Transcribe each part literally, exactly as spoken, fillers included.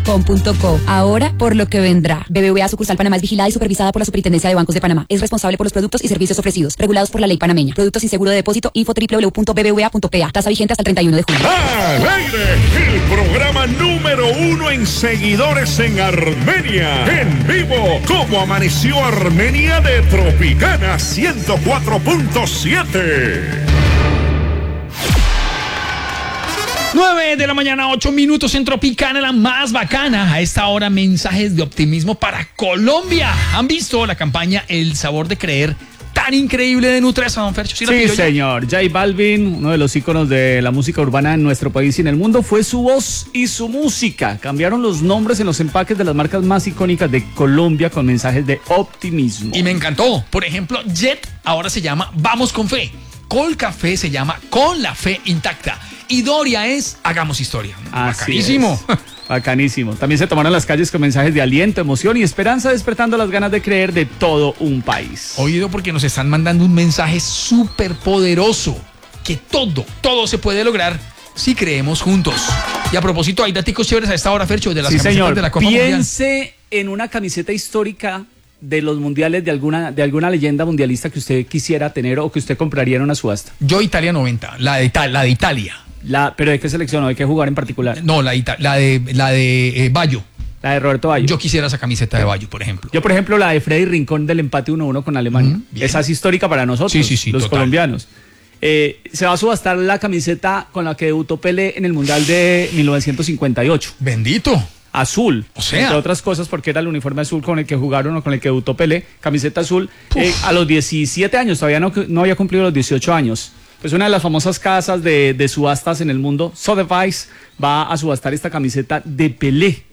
com punto co. Ahora, por lo que vendrá. B B V A sucursal Panamá es vigilada y supervisada por la Superintendencia de Bancos de Panamá. Es responsable por los productos y servicios ofrecidos, regulados por la ley panameña. Productos sin seguro de depósito. Info doble u doble u doble u punto b b v a punto p a. Tasa vigente hasta el treinta y uno de julio. ¡Al aire! El programa número uno en seguidores en Armenia. En vivo, ¿cómo amaneció Armenia de Tropicana ciento cuatro punto siete? nueve de la mañana, ocho minutos en Tropicana, la más bacana. A esta hora, mensajes de optimismo para Colombia. ¿Han visto la campaña El Sabor de Creer? Tan increíble de Nutresa, don Fercho. Sí, sí señor. J Balvin, uno de los íconos de la música urbana en nuestro país y en el mundo, fue su voz y su música. Cambiaron los nombres en los empaques de las marcas más icónicas de Colombia con mensajes de optimismo. Y me encantó. Por ejemplo, Jet ahora se llama Vamos con Fe. Col Café se llama Con la Fe Intacta. Y Doria es Hagamos Historia. Bacanísimo. Bacanísimo. También se tomaron las calles con mensajes de aliento, emoción y esperanza, despertando las ganas de creer de todo un país. Oído, porque nos están mandando un mensaje súper poderoso, que todo, todo se puede lograr si creemos juntos. Y a propósito, hay daticos chéveres a esta hora, Fercho, de las sí, camisetas señor. de la Copa Piense Mundial. en una camiseta histórica de los mundiales, de alguna, de alguna leyenda mundialista que usted quisiera tener o que usted compraría en una subasta. Yo Italia noventa, la de, Ita- la de Italia. La, ¿Pero de qué selección o de qué jugar en particular? No, la, Ita- la de, la de eh, Bayo. La de Roberto Bayo. Yo quisiera esa camiseta de Bayo, por ejemplo. Yo, por ejemplo, la de Freddy Rincón del empate uno uno con Alemania. Uh-huh, esa es histórica para nosotros, sí, sí, sí, los total. colombianos. Eh, se va a subastar la camiseta con la que debutó Pelé en el Mundial de mil novecientos cincuenta y ocho. Bendito. Azul, o sea, entre otras cosas, porque era el uniforme azul con el que jugaron o con el que debutó Pelé, camiseta azul, eh, a los diecisiete años, todavía no, no había cumplido los dieciocho años. Pues una de las famosas casas de, de subastas en el mundo, Sotheby's, va a subastar esta camiseta de Pelé.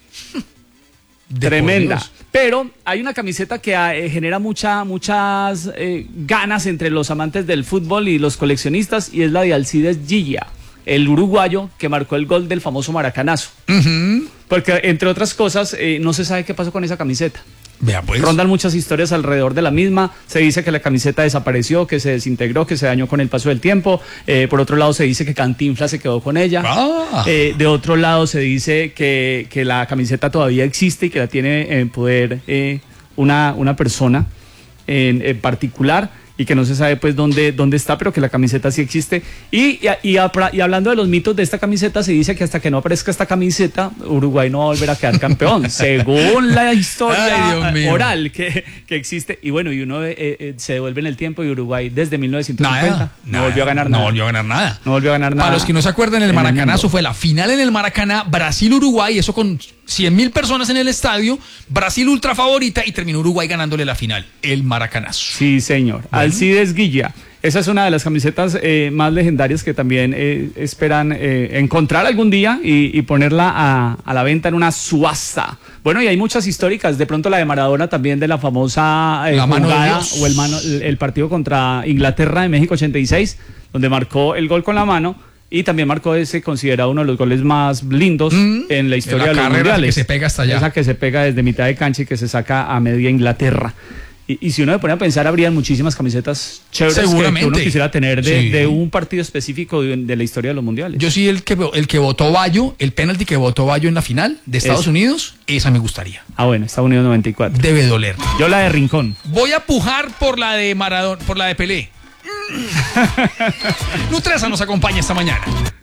De Tremenda. Pero hay una camiseta que eh, genera mucha, muchas eh, ganas entre los amantes del fútbol y los coleccionistas, y es la de Alcides Gilla, el uruguayo que marcó el gol del famoso Maracanazo. Uh-huh. Porque, entre otras cosas, eh, no se sabe qué pasó con esa camiseta. Vea, pues. Rondan muchas historias alrededor de la misma. Se dice que la camiseta desapareció, que se desintegró, que se dañó con el paso del tiempo. Eh, por otro lado, se dice que Cantinflas se quedó con ella. Ah. Eh, de otro lado, se dice que, que la camiseta todavía existe y que la tiene en poder eh, una, una persona en, en particular, y que no se sabe pues dónde, dónde está, pero que la camiseta sí existe. Y, y, y, y hablando de los mitos de esta camiseta, se dice que hasta que no aparezca esta camiseta, Uruguay no va a volver a quedar campeón, según la historia Ay, oral que, que existe. Y bueno, y uno eh, eh, se devuelve en el tiempo, y Uruguay desde mil novecientos cincuenta nada, no nada, volvió a ganar no nada. No volvió a ganar nada. No volvió a ganar nada. Para los que no se acuerdan, el Maracanazo fue la final en el Maracaná, Brasil-Uruguay, eso con cien mil personas en el estadio, Brasil ultra favorita, y terminó Uruguay ganándole la final, el Maracanazo. Sí, señor. Bueno. Alcides Gilla. Esa es una de las camisetas eh, más legendarias que también eh, esperan eh, encontrar algún día y, y ponerla a, a la venta en una subasta. Bueno, y hay muchas históricas. De pronto la de Maradona también, de la famosa eh, la mano jugada, de Dios. o el, mano, el, el partido contra Inglaterra de México ochenta y seis, donde marcó el gol con la mano. Y también marcó ese considerado uno de los goles más lindos mm, en la historia la de los mundiales. Que se pega hasta allá. Esa que se pega desde mitad de cancha y que se saca a media Inglaterra. Y, y si uno se pone a pensar, habrían muchísimas camisetas chéveres que, que uno quisiera tener de, sí. de un partido específico de, de la historia de los mundiales. Yo sí, el que, el que votó Bayo, el penalti que votó Bayo en la final de Estados Eso. Unidos, esa me gustaría. Ah, bueno, Estados Unidos noventa y cuatro. Debe doler. Yo la de Rincón. Voy a pujar por la de Maradona, por la de Pelé. Nutresa nos acompaña esta mañana.